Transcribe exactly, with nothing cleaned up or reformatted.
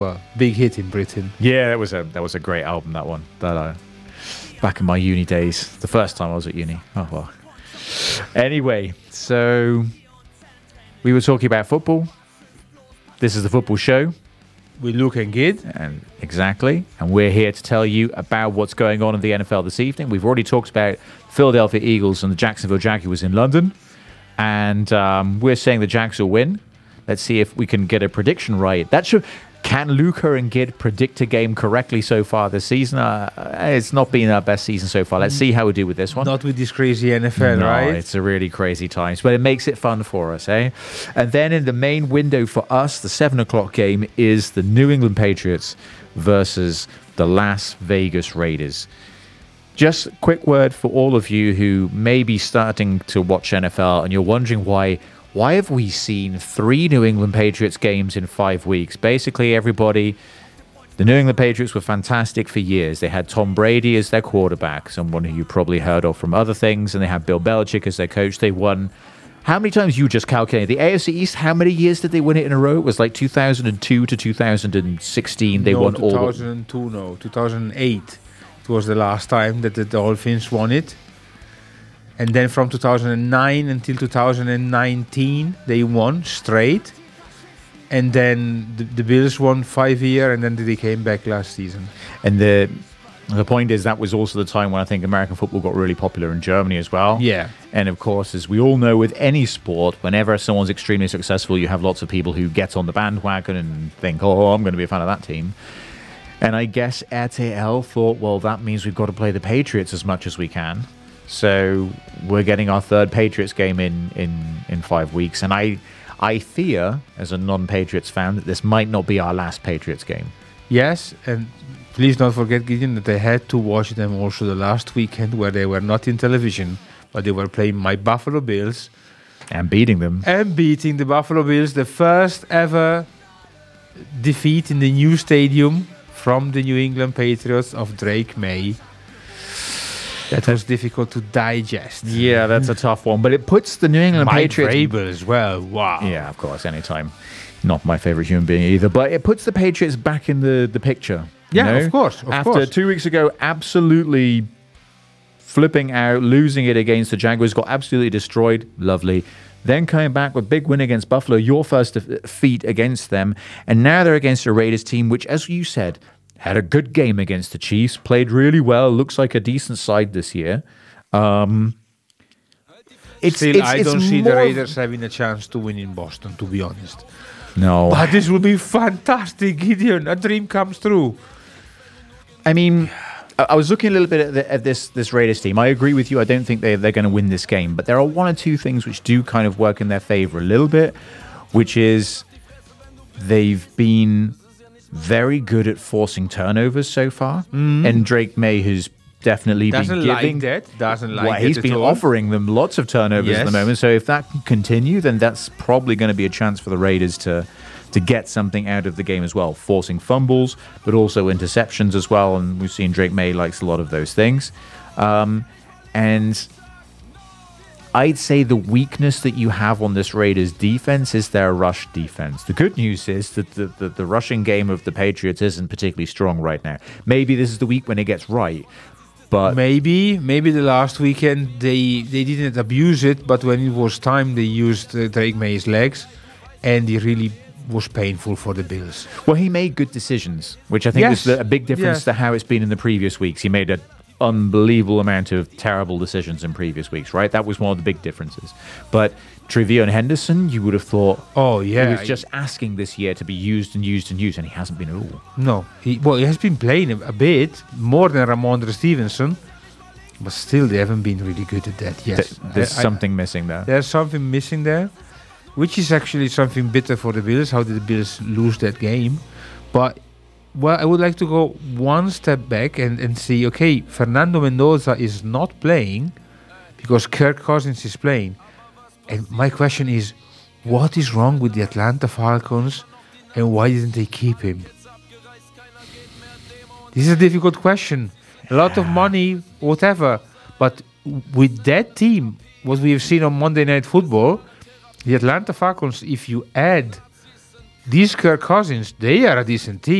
Well, big hit in Britain. Yeah, that was a that was a great album. That one. That uh, back in my uni days, the first time I was at uni. Oh well. Anyway, so we were talking about football. This is the football show. We're looking good. And exactly. And we're here to tell you about what's going on in the N F L this evening. We've already talked about Philadelphia Eagles and the Jacksonville Jaguars in London. And um, we're saying the Jags will win. Let's see if we can get a prediction right. That should... Can Luca and Gid predict a game correctly so far this season? Uh, it's not been our best season so far. Let's see how we do with this one. Not with this crazy N F L, no, right? It's a really crazy times, but it makes it fun for us, eh? And then in the main window for us, the seven o'clock game is the New England Patriots versus the Las Vegas Raiders. Just a quick word for all of you who may be starting to watch N F L and you're wondering why... Why have we seen three New England Patriots games in five weeks? Basically, everybody, the New England Patriots were fantastic for years. They had Tom Brady as their quarterback, someone who you probably heard of from other things, and they had Bill Belichick as their coach. They won. How many times you just calculated? The A F C East, how many years did they win it in a row? It was like two thousand two to two thousand sixteen. They no, won all. two thousand two, no. two thousand eight. It was the last time that the Dolphins won it. And then from two thousand nine until two thousand nineteen, they won straight. And then the, the Bills won five years, and then they came back last season. And the the point is that was also the time when I think American football got really popular in Germany as well. Yeah. And of course, as we all know, with any sport, whenever someone's extremely successful, you have lots of people who get on the bandwagon and think, oh, I'm going to be a fan of that team. And I guess R T L thought, well, that means we've got to play the Patriots as much as we can. So we're getting our third Patriots game in, in, in five weeks. And I I fear, as a non-Patriots fan, that this might not be our last Patriots game. Yes, and please don't forget, Gideon, that I had to watch them also the last weekend where they were not in television, but they were playing my Buffalo Bills. And beating them. And beating the Buffalo Bills, the first ever defeat in the new stadium from the New England Patriots of Drake May. That was difficult to digest. Yeah, that's a tough one. But it puts the New England Mike Patriots... Vrabel as well. Wow. Yeah, of course, anytime. Not my favorite human being either. But it puts the Patriots back in the, the picture. Yeah, you know? of course. Of After course. two weeks ago, absolutely flipping out, losing it against the Jaguars, got absolutely destroyed. Lovely. Then coming back with a big win against Buffalo, your first defeat against them. And now they're against a Raiders team, which, as you said... had a good game against the Chiefs, played really well, looks like a decent side this year. Um, it's, Still, it's, I it's don't see the Raiders having a chance to win in Boston, to be honest. No. But this would be fantastic, Gideon. A dream comes true. I mean, I was looking a little bit at, the, at this this Raiders team. I agree with you. I don't think they, they're going to win this game. But there are one or two things which do kind of work in their favor a little bit, which is they've been... very good at forcing turnovers so far, mm. and Drake May has definitely Doesn't been giving. Like that. Doesn't like well, he's it been at all. offering them lots of turnovers yes. at the moment. So if that can continue, then that's probably going to be a chance for the Raiders to to get something out of the game as well, forcing fumbles, but also interceptions as well. And we've seen Drake May likes a lot of those things, um, and. I'd say the weakness that you have on this Raiders defense is their rush defense. The good news is that the, the, the rushing game of the Patriots isn't particularly strong right now. Maybe this is the week when it gets right, but... Maybe, maybe the last weekend they, they didn't abuse it, but when it was time they used uh, Drake May's legs, and it really was painful for the Bills. Well, he made good decisions, which I think yes. is a big difference yes. to how it's been in the previous weeks. He made a unbelievable amount of terrible decisions in previous weeks, right? That was one of the big differences. But Trevion Henderson, you would have thought, oh yeah, he was just asking this year to be used and used and used, and he hasn't been at all. No, he well, he has been playing a, a bit more than Ramondre Stevenson, but still they haven't been really good at that. Yes, Th- there's I, something I, missing there. There's something missing there, which is actually something bitter for the Bills. How did the Bills lose that game? But well, I would like to go one step back and, and see, okay, Fernando Mendoza is not playing because Kirk Cousins is playing. And my question is, what is wrong with the Atlanta Falcons and why didn't they keep him? This is a difficult question. A lot of money, whatever. But with that team, what we have seen on Monday Night Football, the Atlanta Falcons, if you add these Kirk Cousins, they are a decent team.